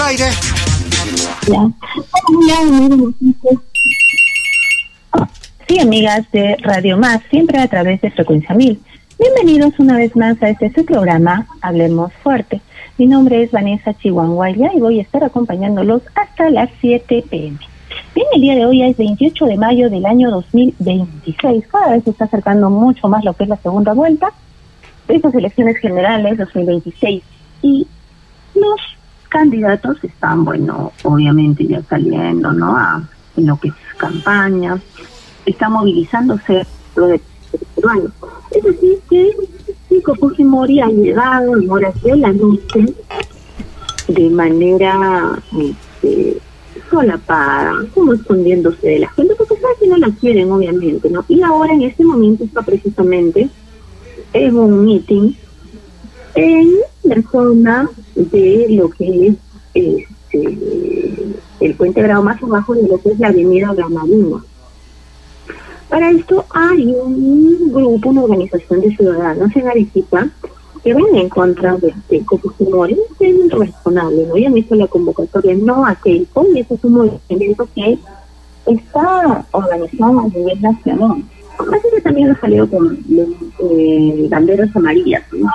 aire. Sí, amigas de Radio Más, siempre a través de Frecuencia 1000. Bienvenidos una vez más a su programa, Hablemos Fuerte. Mi nombre es Vanessa Chihuanguaya y voy a estar acompañándolos hasta las 7 p.m. Bien, el día de hoy es 28 de mayo del año 2026. Cada vez se está acercando mucho más lo que es la segunda vuelta de estas elecciones generales 2026. Y los candidatos están, obviamente ya saliendo, ¿no? En lo que es campaña, está movilizándose lo de peruanos. Es decir, que Keiko Fujimori ha llegado en horas de la noche de manera solapada, como escondiéndose de la gente, porque sabe que no la quieren, obviamente, ¿no? Y ahora en este momento está precisamente en un meeting en la zona de lo que es el puente Grau, más abajo de lo que es la avenida Granadino. Para esto hay un grupo, una organización de ciudadanos en Arequipa que van en contra de Keiko Fujimori, es razonable, ¿no? Ya han hecho la convocatoria no a Keiko, y ese es un movimiento que está organizado a nivel nacional. Así que también ha salido con banderas amarillas, ¿no?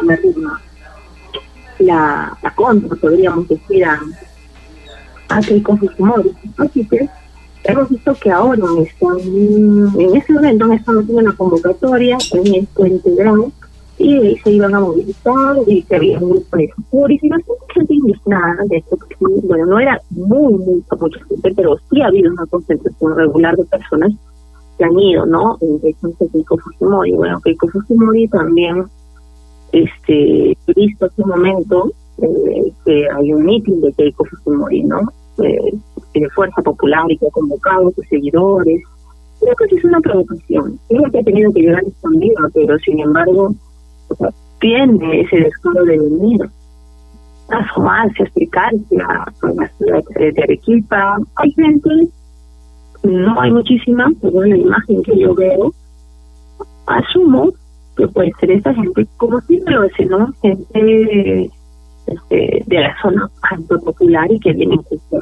La contra, podríamos decir, a Keiko Fujimori. Así que hemos visto que ahora están, en ese momento están haciendo una convocatoria en el puente Grau, y se iban a movilizar, y que había un grupo de furis, y no sé, gente indignada de esto, porque no era muy mucha gente, pero sí ha habido una concentración regular de personas que han ido, ¿no? En dirección de Keiko Fujimori. Bueno, Keiko Fujimori también, he visto hace un momento que hay un mitin de Keiko Fujimori, ¿no? De Fuerza Popular, y que ha convocado a sus seguidores. Creo que es una provocación. Creo que ha tenido que llegar escondida, pero sin embargo, tiene ese descaro de venir a asomarse, a explicarse a la ciudad de Arequipa. Hay gente, no hay muchísima, pero en la imagen que yo veo, asumo que puede ser esta gente, como siempre lo hace, ¿no? Gente de la zona alto popular, y que vienen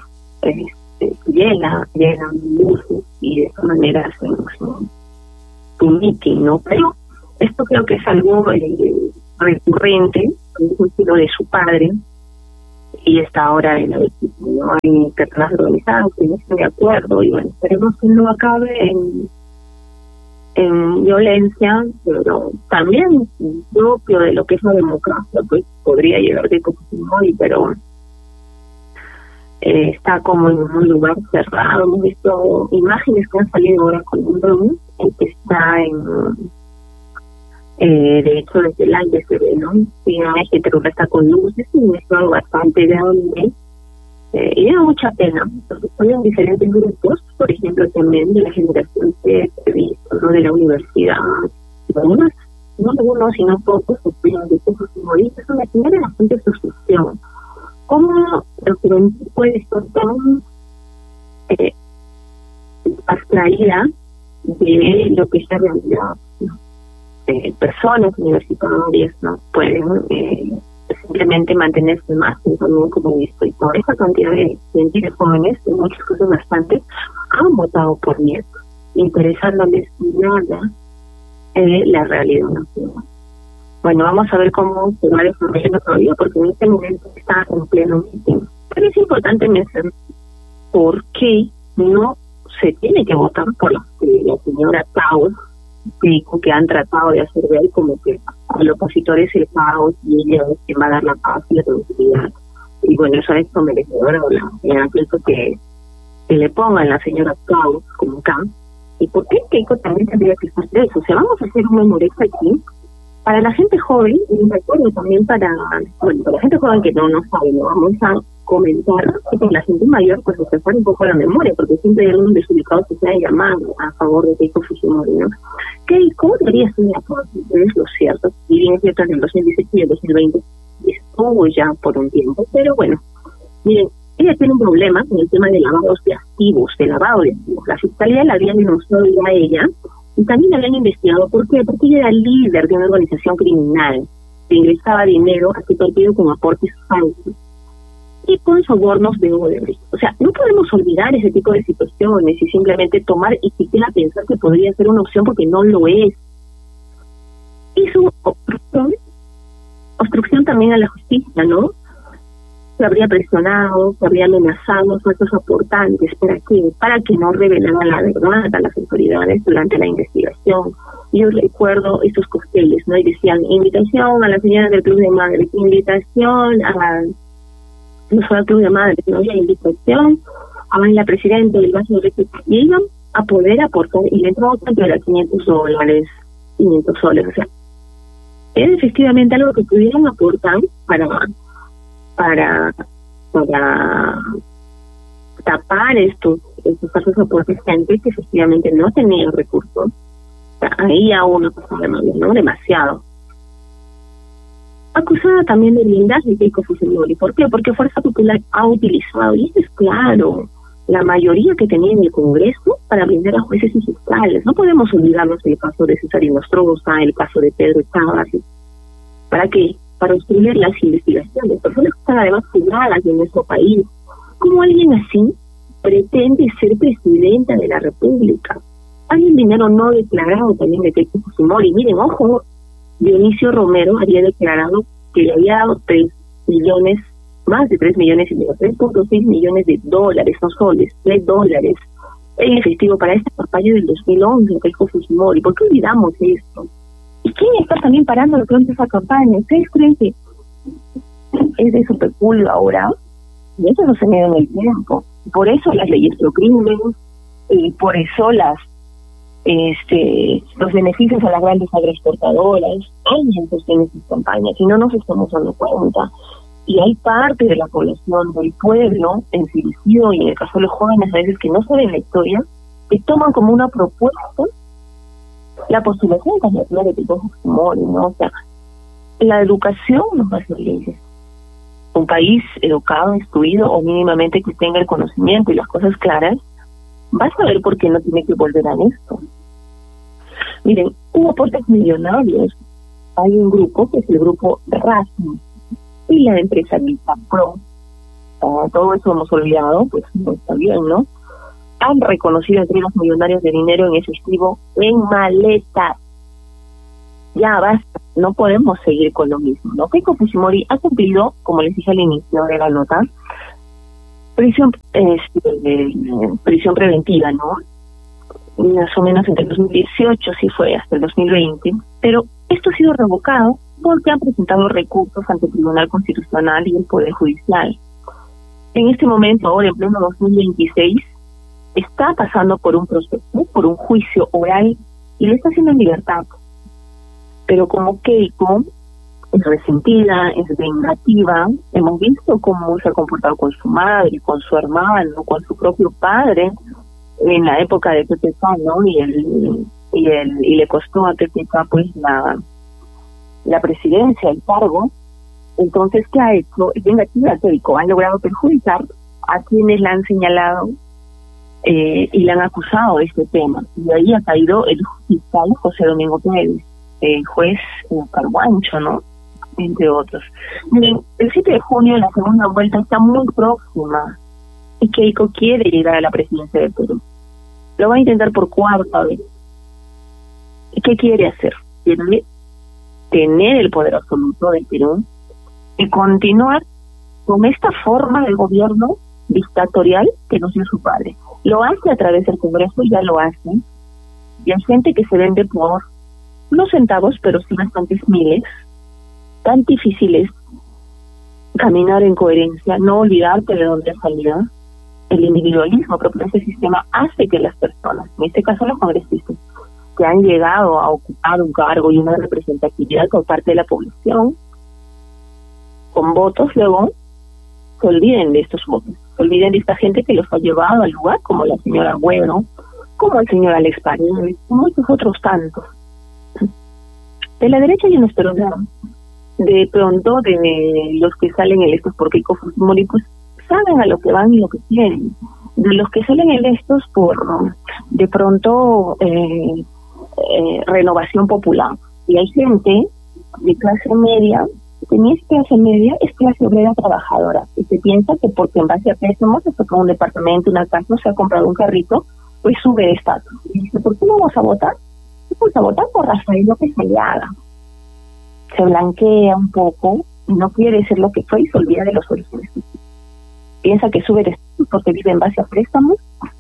llenan buses y de esa manera hacen un meeting, ¿no? Pero esto creo que es algo recurrente, es un estilo de su padre, y está ahora en la equipo, ¿no? Hay personas organizadas que no están de acuerdo, y bueno, esperemos que no acabe en violencia, pero también propio de lo que es la democracia, pues podría llegar de Fujimori, pero está como en un lugar cerrado. Hemos visto imágenes que han salido ahora con un dron, que está de hecho desde el aire se ve, ¿no? Y hay gente que está con luces, y un estado bastante grande, y da mucha pena, porque son en diferentes grupos, por ejemplo también de la generación que he visto, ¿no? De la universidad, algunos, no algunos sino pocos, opinan de que Fujimori es una señal de bastante frustración. ¿Cómo la juventud puede estar tan abstraída de lo que es la realidad, ¿no? Personas universitarias no pueden simplemente mantenerse más también, como he visto, y por esa cantidad de gente de jóvenes, en muchas cosas bastante, han votado por Nieto, interesándoles nada la realidad nacional. Bueno, vamos a ver cómo se va desarrollando todavía, porque en este momento está en pleno meeting. Pero es importante mencionar por qué no se tiene que votar por la señora Taos, que han tratado de hacer ver como que al opositor es el caos y ella es quien va a dar la paz y la tranquilidad. Y bueno, eso es merecedora que le pongan la señora Taos como K. ¿Y por qué Keiko también tendría que estar de eso? O sea, vamos a hacer una memoria aquí para la gente joven, y un recuerdo también para la gente joven que no sabe, ¿no? Vamos a comentar que con la gente mayor pues se pone un poco la memoria, porque siempre hay algunos desubicados que se han llamado a favor de Keiko Fujimori, ¿no? Keiko debería ser de acuerdo, es lo cierto, y bien es cierto que en el 2017 y el 2020 estuvo ya por un tiempo, pero bueno, miren, ella tiene un problema con el tema de lavados de activos, La Fiscalía la había denunciado ya a ella, y también la habían investigado. ¿Por qué? Porque ella era líder de una organización criminal que ingresaba dinero a su partido con aportes falsos. que con sobornos de Odebrecht. O sea, no podemos olvidar ese tipo de situaciones y simplemente tomar y siquiera pensar que podría ser una opción porque no lo es. Es una obstrucción también a la justicia, ¿no? Se habría presionado, se habría amenazado a falsos aportantes. ¿Para qué? Para que no revelaran la verdad a las autoridades durante la investigación. Yo recuerdo estos cócteles, ¿no? Y decían, invitación a la señora del Club de Madres, invitación a no fue al Club de Madres, no había invitación a la presidenta del Banco de Réplica, y iban a poder aportar, y le entraba tanto era $500, 500 soles, o sea, era efectivamente algo que pudieran aportar para tapar estos falsos aportes, gente que efectivamente no tenía recursos. O sea, ahí aún no pasaba, ¿no? Demasiado. Acusada también de blindaje Keiko Fujimori. ¿Por qué? Porque Fuerza Popular ha utilizado, y eso es claro, la mayoría que tenía en el Congreso para blindar a jueces y fiscales. No podemos olvidarnos del caso de César Nostroza, el caso de Pedro Chávez. ¿Para qué? Para obstruir las investigaciones. Personas que están además juzgadas en nuestro país. ¿Cómo alguien así pretende ser presidenta de la República? Hay un dinero no declarado también de Keiko Fujimori. Miren, ojo, Dionisio Romero había declarado que le había dado más de 3 millones y medio, 3.6 millones de dólares, no soles, $3 en efectivo para esta campaña del 2011 que dijo Fujimori. ¿Por qué olvidamos esto? ¿Y quién está también parando de pronto esa campaña? ¿Ustedes creen que es de su peculio ahora? Y eso no se mide en el tiempo. Por eso las leyes lo crimen, y por eso los beneficios a las grandes agroexportadoras años sostienen sus campañas y no nos estamos dando cuenta. Y hay parte de la población, del pueblo enfurecido, y en el caso de los jóvenes a veces que no saben la historia, que toman como una propuesta la postulación candidatura de Keiko Fujimori, ¿no? O sea, la educación nos va a hacer libres. Un país educado, instruido o mínimamente que tenga el conocimiento y las cosas claras va a saber por qué no tiene que volver a esto. Miren, hubo aportes millonarios. Hay un grupo que es el grupo Rasmus y la empresa Vitapro. Todo eso hemos olvidado, pues no está bien, ¿no? Han reconocido entregas millonarias de dinero en efectivo en maletas. Ya basta, no podemos seguir con lo mismo, ¿no? Keiko Fujimori ha cumplido, como les dije al inicio de la nota, prisión preventiva, ¿no? Más o menos entre el 2018, sí fue, hasta el 2020, pero esto ha sido revocado porque han presentado recursos ante el Tribunal Constitucional y el Poder Judicial. En este momento, ahora en pleno 2026, está pasando por un proceso, por un juicio oral, y lo está haciendo en libertad. Pero como Keiko es resentida, es vengativa, hemos visto cómo se ha comportado con su madre, con su hermano, con su propio padre, en la época de PPK, ¿no? Y le costó a PPK pues la presidencia, el cargo. Entonces, ¿qué ha hecho? Es vengativa Keiko, ha logrado perjudicar a quienes la han señalado y le han acusado de este tema. Y ahí ha caído el fiscal José Domingo Pérez, el juez Carguancho, ¿no? Entre otros. Miren, el 7 de junio la segunda vuelta está muy próxima y Keiko quiere llegar a la presidencia del Perú. Lo va a intentar por cuarta vez. ¿Y qué quiere hacer? Quiere tener el poder absoluto del Perú y continuar con esta forma de gobierno dictatorial que nos dio su padre. Lo hace a través del Congreso, ya lo hace, y hay gente que se vende por no centavos, pero sí bastantes miles. Tan difícil es caminar en coherencia, no olvidarte de dónde has salido. El individualismo propio de ese sistema hace que las personas, en este caso los congresistas, que han llegado a ocupar un cargo y una representatividad por parte de la población, con votos luego, se olviden de estos votos, se olviden de esta gente que los ha llevado al lugar, como la señora Güero, como el señor Alex Paredes, como muchos otros tantos. De la derecha hay unos peruanos, de pronto de los que salen electos por Keiko Fujimori, pues saben a lo que van y lo que quieren. De los que salen electos por, de pronto, renovación popular. Y hay gente de clase media ni es clase media, es clase obrera trabajadora. Y se piensa que porque en base a préstamos se toca un departamento, una casa, se ha comprado un carrito, pues sube de estatus. Y dice, ¿por qué no vamos a votar? Vamos a votar por Rafael López Aliaga. Se blanquea un poco y no quiere ser lo que fue y se olvida de los orígenes. Piensa que sube de estatus porque vive en base a préstamos,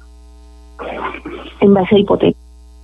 en base a hipoteca.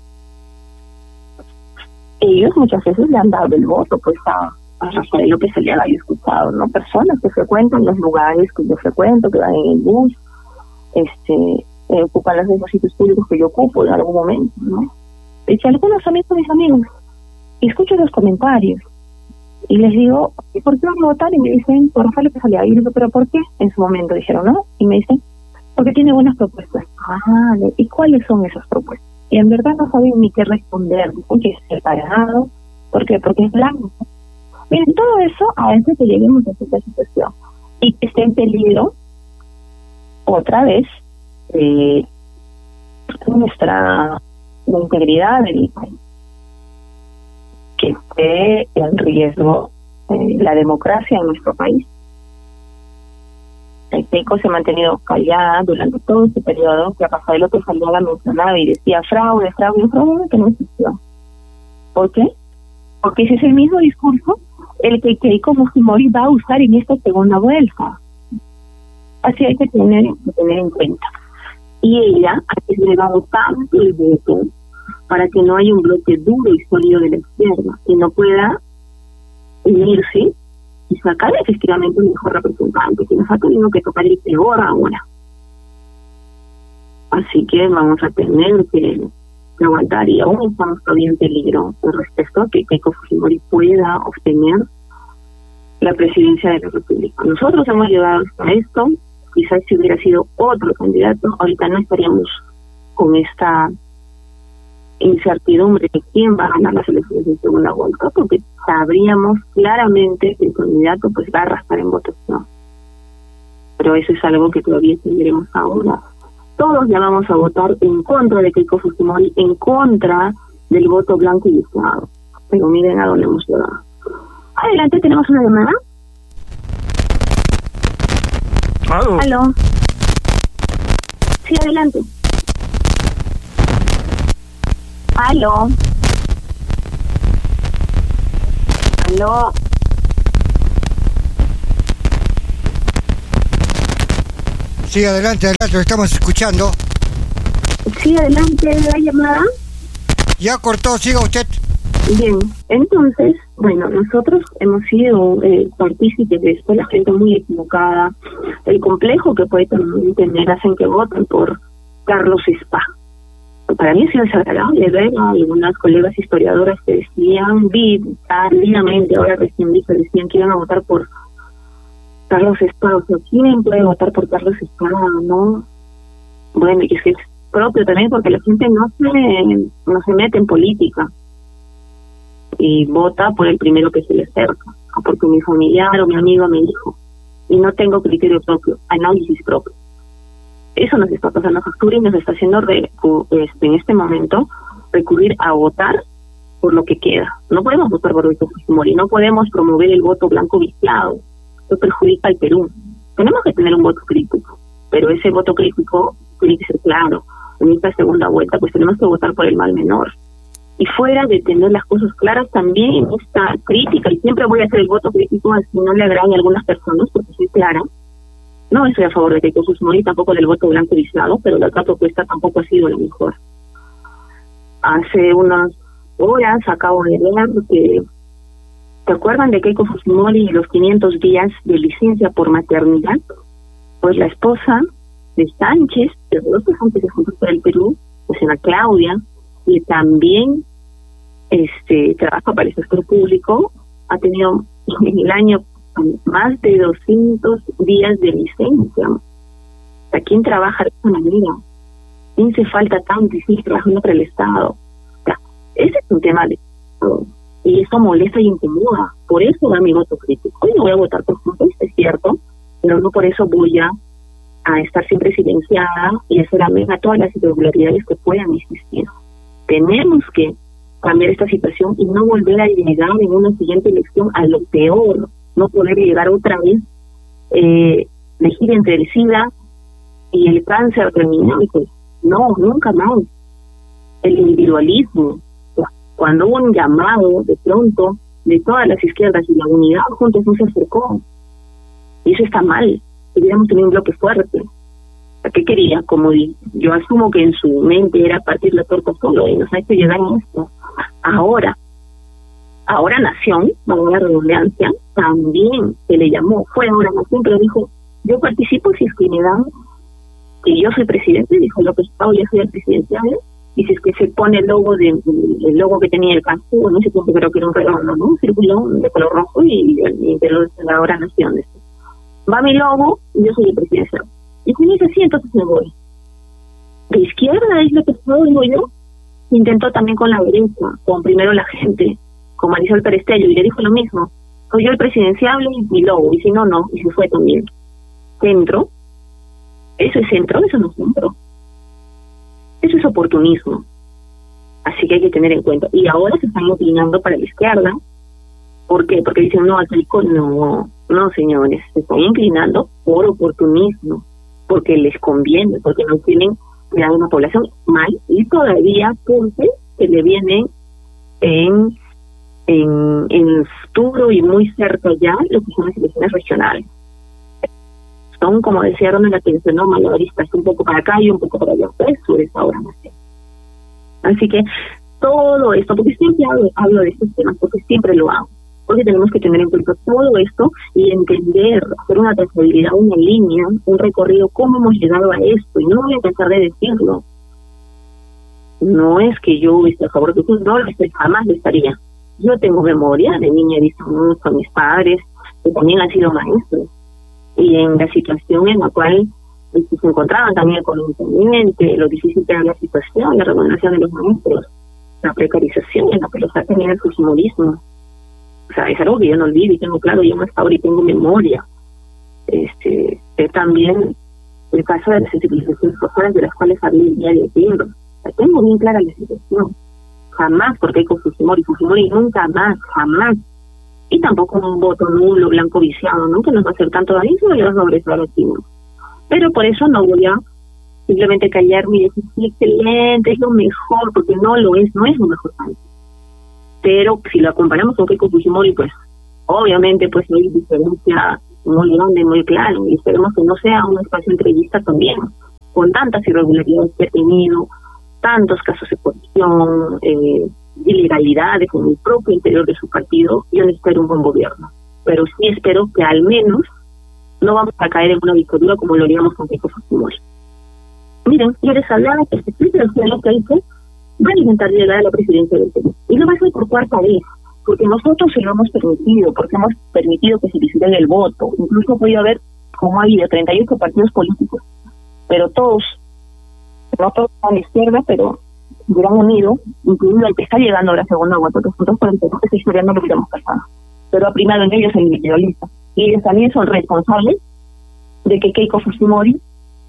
Ellos muchas veces le han dado el voto pues a Rafael López Aliaga. He escuchado, ¿no? Personas que frecuentan los lugares que yo frecuento, que van en el bus, ocupan los mismos sitios públicos que yo ocupo en algún momento, ¿no? Y algunos son mis amigos, y escucho los comentarios, y les digo, ¿y por qué van a votar? Y me dicen, por Rafael López Aliaga. Y yo digo, ¿pero por qué? En su momento dijeron, ¿no? Y me dicen, porque tiene buenas propuestas. Ah, ¿y cuáles son esas propuestas? Y en verdad no saben ni qué responder, porque es separado, porque es blanco. Miren, todo eso hace que lleguemos a esta situación y que esté en peligro otra vez la integridad del país, que esté en riesgo la democracia en nuestro país. El Keiko se ha mantenido callada durante todo este periodo que a Rafael López Aliaga mencionaba y decía fraude, que no existió. ¿Por qué? Porque ese es el mismo discurso el que Keiko Fujimori va a usar en esta segunda vuelta. Así hay que tener en cuenta. Y ella le va a votar el voto para que no haya un bloque duro y sólido de la izquierda que no pueda unirse y sacar efectivamente un mejor representante, que nos ha tenido que tocar el peor ahora. Así que vamos a tener que aguantar, y aún estamos todavía en peligro con respecto a que Keiko Fujimori pueda obtener la presidencia de la República. Nosotros hemos llegado hasta esto. Quizás si hubiera sido otro candidato, ahorita no estaríamos con esta incertidumbre de quién va a ganar las elecciones de segunda vuelta, porque sabríamos claramente que el candidato pues va a arrastrar en votación. Pero eso es algo que todavía tendremos ahora. Todos ya vamos a votar en contra de Keiko Fujimori, en contra del voto blanco y usado. Pero miren a dónde hemos llegado. Adelante, tenemos una llamada. ¿Aló? Sí, adelante. ¿Aló? Sí, adelante, lo estamos escuchando. Sí, adelante, la llamada. Ya cortó, siga usted. Bien, entonces, bueno, nosotros hemos sido partícipes de esto, la gente muy equivocada, el complejo que puede también tener hacen que voten por Carlos Spa. Para mí ha sido desagradable ver a algunas colegas historiadoras que decían, tardíamente, ahora recién vi que decían que iban a votar por Carlos Spa. O sea, ¿quién puede votar por Carlos Spa, no? Bueno, y es que es propio también porque la gente no se mete en política y vota por el primero que se le acerca, o porque mi familiar o mi amigo me dijo, y no tengo criterio propio, análisis propio. Eso nos está pasando factura y nos está haciendo en este momento recurrir a votar por lo que queda. No podemos votar por Keiko Fujimori, no podemos promover el voto blanco viciado, eso perjudica al Perú. Tenemos que tener un voto crítico, pero ese voto crítico tiene que ser claro. En esta segunda vuelta pues tenemos que votar por el mal menor. Y fuera de tener las cosas claras, también en esta crítica, y siempre voy a hacer el voto crítico, así no le agraden a algunas personas, porque soy clara, no estoy a favor de Keiko Fujimori, tampoco del voto blanco viciado, pero la otra propuesta tampoco ha sido la mejor. Hace unas horas acabo de leer que, ¿se acuerdan de Keiko Fujimori y los 500 días de licencia por maternidad? Pues la esposa de Sánchez, de los dos antes de Juntos por el Perú, pues Ana Claudia, y también trabaja para el sector público, ha tenido en el año más de 200 días de licencia. ¿A quién trabaja de esa manera? ¿Quién se falta tanto y sigue trabajando para el Estado? O sea, ese es un tema de Estado, y eso molesta y incomoda. Por eso da mi voto crítico. Hoy no voy a votar por Juntos, es cierto, pero no por eso voy a estar siempre silenciada y hacer amén a todas las irregularidades que puedan existir. Tenemos que cambiar esta situación y no volver a llegar en una siguiente elección a lo peor no poder llegar otra vez, elegir entre el SIDA y el cáncer terminal. No, nunca más. El individualismo, cuando hubo un llamado de pronto de todas las izquierdas y la unidad, juntos no se acercó. Y eso está mal. Deberíamos tener un bloque fuerte. ¿A qué quería? Como yo asumo que en su mente era partir la torta solo y nos ha hecho llegar a esto. Ahora Nación, valga la redundancia, también se le llamó, fue ahora Nación, pero dijo, yo participo si es que me dan, que yo soy presidente, dijo López Pablo, ya soy el presidencial, y si es que se pone el logo que tenía el casco, no sé cómo, creo que era un redondo, ¿no? Un círculo de color rojo y de la hora Nación. Va mi logo y yo soy el presidencial. Y si me dice sí, entonces me voy. De izquierda es lo que digo yo. Intentó también con la derecha, con primero la gente, con Marisol Perestello, y le dijo lo mismo. Soy yo el presidenciable y mi logo, y si no, no, y se fue también. Centro, eso es centro, eso no es centro. Eso es oportunismo. Así que hay que tener en cuenta. Y ahora se están inclinando para la izquierda. ¿Por qué? Porque dicen, no, no, señores, se están inclinando por oportunismo, porque les conviene, porque no tienen cuidado de una población mal, y todavía porque se le vienen en el futuro y muy cerca ya lo que son las elecciones regionales. Son, como decía Ronald, la atención, ¿no? Malabaristas, un poco para acá y un poco para allá. Eso es ahora más. Así que todo esto, porque siempre hablo de estos temas, porque siempre lo hago, porque tenemos que tener en cuenta todo esto y entender, hacer una trazabilidad, una línea, un recorrido, cómo hemos llegado a esto, y no voy a cansar de decirlo. No es que yo esté a favor de eso, no, jamás lo estaría. Yo tengo memoria, de niña he visto mucho a mis padres, que también han sido maestros, y en la situación en la cual se encontraban también económicamente, lo difícil que era la situación, la remuneración de los maestros, la precarización en la que los ha tenido el fujimorismo. O sea, es algo que yo no olvido y tengo claro, yo hasta ahora y tengo memoria. También el caso de las sensibilizaciones sociales de las cuales había el día de tiempo. O sea, tengo bien clara la situación. Jamás, porque hay con Fujimori nunca más, jamás. Y tampoco un voto nulo, blanco viciado, ¿no? Que nos va a hacer tanto daño y se va a llevar sobre todo a los chinos. Pero por eso no voy a simplemente callarme y decir, sí, excelente, es lo mejor, porque no lo es, no es lo mejor tanto. Pero si lo comparamos con Keiko Fujimori, pues obviamente pues hay diferencia muy grande, muy clara, y esperemos que no sea un espacio entrevista también, con tantas irregularidades que ha tenido, tantos casos de corrupción, ilegalidades en el propio interior de su partido. Yo no espero un buen gobierno, pero sí espero que al menos no vamos a caer en una dictadura como lo haríamos con Keiko Fujimori. Miren, yo les hablaba que este presidente Keiko va a intentar llegar a la presidencia del Perú, y lo va a hacer por cuarta vez, porque nosotros se lo hemos permitido, porque hemos permitido que se distribuyera el voto. Incluso ha podido haber, como ha habido 38 partidos políticos, pero todos, no todos a la izquierda, pero hubieran unido, incluido el que está llegando a la segunda vuelta, que nosotros por esa historia no lo hubiéramos pasado. Pero ha primado en ellos el individualista. Y ellos también son responsables de que Keiko Fujimori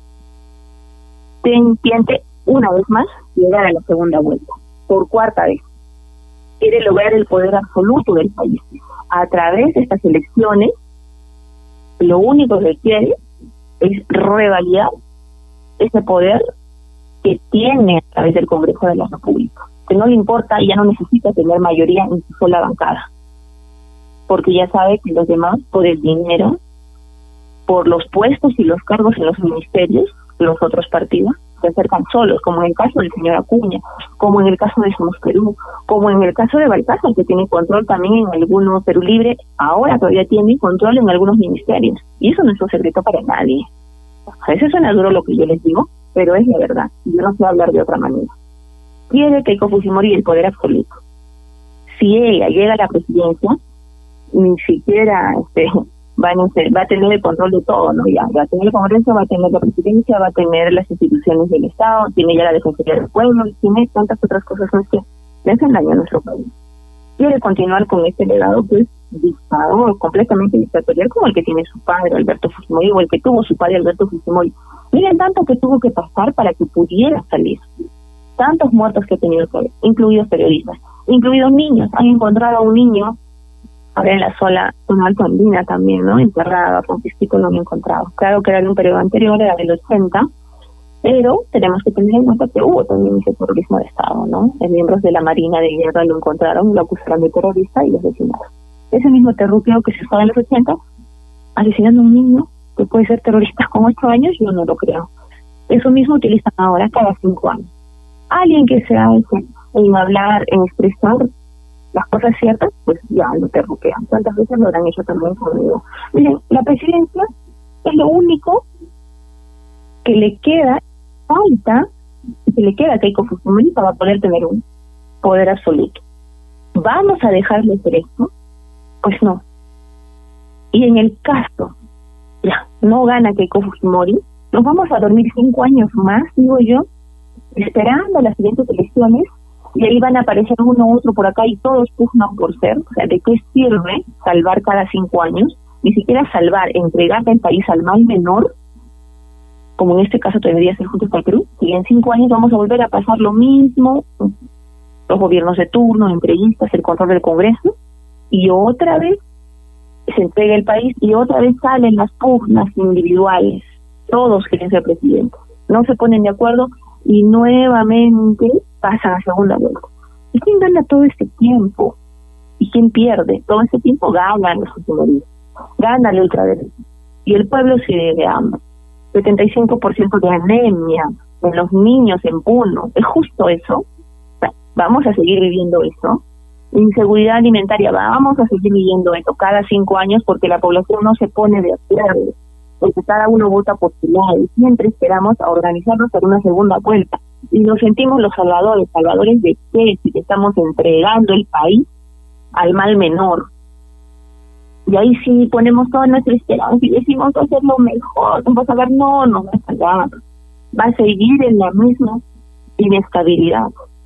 intente una vez más llegar a la segunda vuelta, por cuarta vez. Quiere lograr el poder absoluto del país. A través de estas elecciones, lo único que quiere es revalidar ese poder que tiene a través del Congreso de la República, que no le importa y ya no necesita tener mayoría en su sola bancada, porque ya sabe que los demás, por el dinero, por los puestos y los cargos en los ministerios, los otros partidos se acercan solos, como en el caso del señor Acuña, como en el caso de Somos Perú, como en el caso de Balcázar, que tiene control también en algunos, Perú Libre ahora todavía tiene control en algunos ministerios, y eso no es un secreto para nadie. A veces suena duro lo que yo les digo, pero es la verdad, yo no sé hablar de otra manera. Quiere Keiko Fujimori el poder absoluto. Si ella llega a la presidencia, ni siquiera va a tener el control de todo, ¿no? Ya va a tener el Congreso, va a tener la presidencia, va a tener las instituciones del Estado, tiene ya la Defensoría del Pueblo, y tiene tantas otras cosas más que le hacen daño a nuestro país. Quiere continuar con este legado, pues, dictador, completamente dictatorial, como el que tiene su padre Alberto Fujimori, o el que tuvo su padre Alberto Fujimori. Miren tanto que tuvo que pasar para que pudiera salir. Tantos muertos que ha tenido que haber, incluidos periodistas, incluidos niños. Han encontrado a un niño ahora en la zona alto andina también, ¿no? Enterrada, con testículos no encontrados. Claro que era de un periodo anterior, era del 80, pero tenemos que tener en cuenta que hubo también ese terrorismo de Estado, ¿no? Miembros de la Marina de Guerra lo encontraron, lo acusaron de terrorista y lo asesinaron. Ese mismo terruqueo que se usaba en los 80, asesinando a un niño que puede ser terrorista con 8 años, yo no lo creo. Eso mismo utilizan ahora cada 5 años. Alguien que se hace en hablar, en expresar las cosas ciertas, pues ya lo terruquean. ¿Cuántas veces lo habrán hecho también conmigo? Miren, la presidencia es lo único que le queda, que le queda a Keiko Fujimori para poder tener un poder absoluto. ¿Vamos a dejarle hacer esto? Pues no. Y en el caso, ya, no gana Keiko Fujimori, nos vamos a dormir 5 años más, digo yo, esperando las siguientes elecciones, y ahí van a aparecer uno u otro por acá y todos pugnan por ser. O sea, ¿de qué sirve salvar cada 5 años? Ni siquiera salvar, entregarle el país al mal menor, como en este caso debería ser Juntos por el Perú, y en 5 años vamos a volver a pasar lo mismo, los gobiernos de turno, entrevistas, el control del Congreso, y otra vez se entrega el país y otra vez salen las pugnas individuales. Todos quieren ser presidentes, no se ponen de acuerdo y nuevamente pasan a segunda vuelta. ¿Y quién gana todo este tiempo? ¿Y quién pierde? Todo este tiempo ganan los fujimoristas, gana la ultraderecha y el pueblo sigue de hambre. 75% de anemia en los niños en Puno. ¿Es justo eso? ¿Vamos a seguir viviendo eso? Inseguridad alimentaria, vamos a seguir viviendo eso cada 5 años porque la población no se pone de acuerdo, porque cada uno vota por su lado y siempre esperamos a organizarnos para una segunda vuelta. Y nos sentimos los salvadores. ¿Salvadores de qué? Si estamos entregando el país al mal menor. Y ahí sí ponemos toda nuestra esperanza y decimos va a ser lo mejor, vamos a ver, no va a salvar, va a seguir en la misma inestabilidad.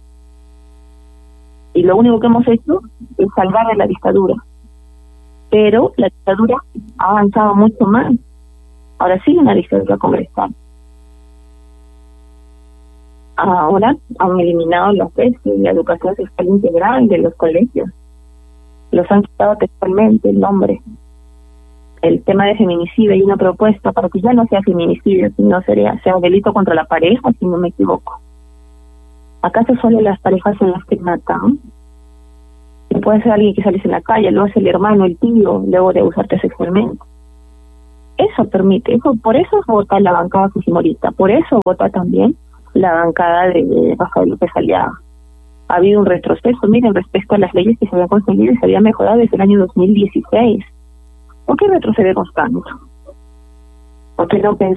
Y lo único que hemos hecho es salvar a la dictadura. Pero la dictadura ha avanzado mucho más. Ahora sí una dictadura congresal. Ahora han eliminado los PES, la educación sexual integral de los colegios. Los han quitado textualmente el nombre. El tema de feminicidio, hay una propuesta para que ya no sea feminicidio, sino sea delito contra la pareja, si no me equivoco. ¿Acaso solo las parejas son las que matan? Puede ser alguien que sales en la calle, lo hace el hermano, el tío, luego de abusarte sexualmente. Eso permite, por eso vota la bancada fujimorista, por eso vota también la bancada de Rafael López Aliaga. Ha habido un retroceso, miren, respecto a las leyes que se habían conseguido y se habían mejorado desde el año 2016. ¿Por qué retrocedemos tanto? ¿Por qué no pensamos